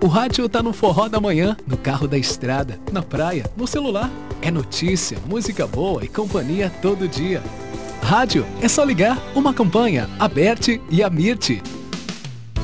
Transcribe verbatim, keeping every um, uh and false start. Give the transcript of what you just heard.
O rádio tá no forró da manhã, no carro da estrada, na praia, no celular. É notícia, música boa e companhia todo dia. Rádio é só ligar, uma campanha, a Bert e a Mirte.